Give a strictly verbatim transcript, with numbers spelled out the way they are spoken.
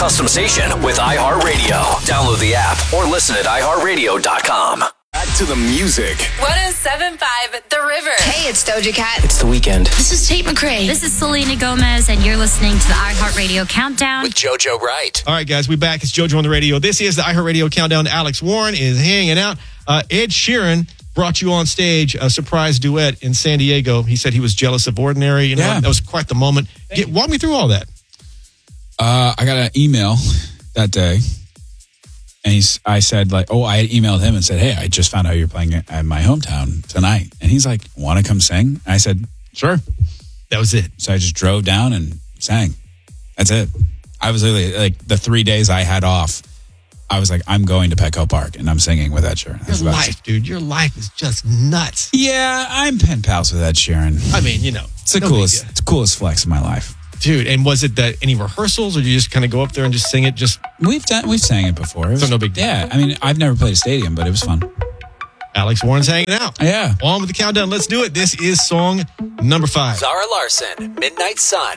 custom station with iHeartRadio. Download the app or listen at i heart radio dot com. Back to the music. one oh seven point five The River. Hey, it's Doja Cat. It's the weekend. This is Tate McRae. This is Selena Gomez, and you're listening to the iHeartRadio Countdown. With JoJo Wright. All right, guys, we back. It's JoJo on the radio. This is the iHeartRadio Countdown. Alex Warren is hanging out. Uh, Ed Sheeran brought you on stage a surprise duet in San Diego. He said he was jealous of Ordinary. You know, Yeah. that was quite the moment. Get, walk me through all that. Uh, I got an email that day, and he's, I said, like, oh, I had emailed him and said, hey, I just found out you're playing at my hometown tonight. And he's like, want to come sing? I said, sure. That was it. So I just drove down and sang. That's it. I was literally, like, the three days I had off, I was like, I'm going to Petco Park, and I'm singing with Ed Sheeran. That's Your about it. life, dude. Your life is just nuts. Yeah, I'm pen pals with Ed Sheeran. I mean, you know. It's the no big coolest, deal. it's the coolest flex in my life. Dude, and was it that any rehearsals, or did you just kind of go up there and just sing it? Just We've done, we've sang it before. It was, So no big deal. Yeah, I mean, I've never played a stadium, but it was fun. Alex Warren's hanging out. Yeah. On with the countdown. Let's do it. This is song number five. Zara Larson, Midnight Sun.